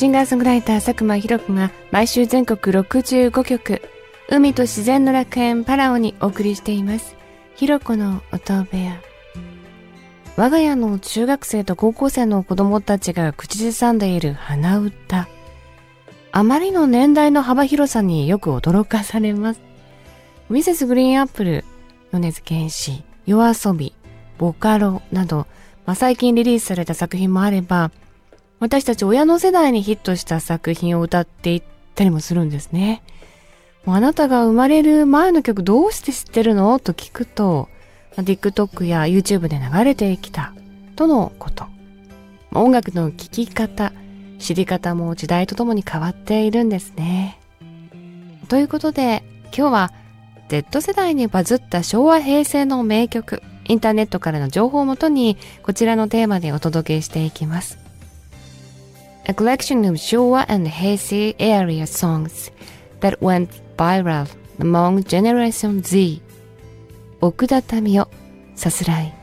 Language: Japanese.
シンガーソングライター佐久間ひろ子が毎週全国65局、海と自然の楽園パラオにお送りしています。ひろ子の音部屋。我が家の中学生と高校生の子供たちが口ずさんでいる鼻歌。あまりの年代の幅広さによく驚かされます。ミセスグリーンアップル、米津玄師、YOASOBI、ボカロなど、最近リリースされた作品もあれば、私たち親の世代にヒットした作品を歌っていったりもするんですね。あなたが生まれる前の曲どうして知ってるのと聞くと、TikTok や YouTube で流れてきたとのこと。音楽の聴き方、知り方も時代とともに変わっているんですね。ということで、今日は Z 世代にバズった昭和平成の名曲、インターネットからの情報をもとにこちらのテーマでお届けしていきます。A collection of 昭和 and 平成 area songs that went viral among Generation Z。奥田民生、さすらい。